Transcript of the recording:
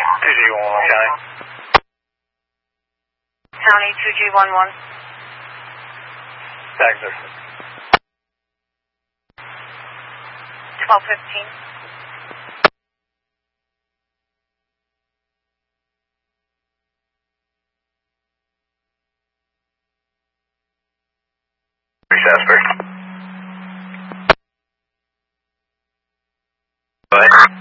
2G11 County. County 2G11. Dagger. 1215. Salisbury. Go ahead.